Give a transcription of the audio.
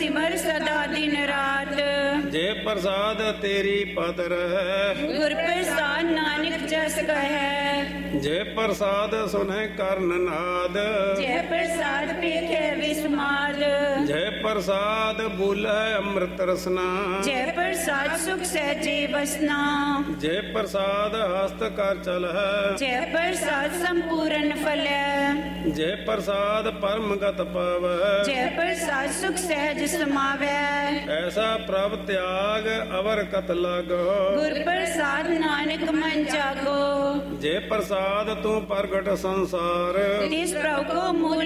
ਸਿਮਰ ਸਦਾ ਦਿਨ ਰਾਤ। ਜੇ ਪ੍ਰਸਾਦ ਤੇਰੀ ਪਤ ਰਹਿ, ਗੁਰ ਪ੍ਰਸਾਦ ਨਾਨਕ ਜਸ ਕਹੈ। ਜੇ ਪ੍ਰਸਾਦ ਸੁਨਹਿ ਕਰਨ ਨਾਦ, ਜੈ ਪ੍ਰਸਾਦ ਪੇਖੇ ਵਿਸਮਾਦ। ਜੇ ਪ੍ਰਸਾਦ ਬੁਲੈ ਅੰਮ੍ਰਿਤ ਰਸਨਾ, ਜੈ ਪ੍ਰਸਾਦ ਸੁਖ ਸਹਿਜੇ ਵਸਨਾ। ਜੇ ਪ੍ਰਸਾਦ ਹਸਤ ਕਰ ਚਲਹਿ, ਜੈ ਪ੍ਰਸਾਦ ਸੰਪੂਰਨ ਫਲੈ। ਜੇ ਪ੍ਰਸਾਦ ਪਰਮਗਤ ਪਾਵੈ, ਜੈ ਪ੍ਰਸਾਦ ਸੁਖ ਸਹਿਜ ਸਮਾਵੈ। ਐਸਾ ਪ੍ਰਭ ਤਿਆਗ ਅਵਰ ਕਤ ਲਾਗੋ, ਗੁਰ ਪ੍ਰਸਾਦ ਨਾਨਕ ਮਨ ਜਾਗੋ। ਜੇ ਪ੍ਰਸਾਦ ਤੂੰ ਪ੍ਰਗਟ ਸੰਸਾਰ, ਤਿਸ ਪ੍ਰਭ ਕੋ ਮੂਲ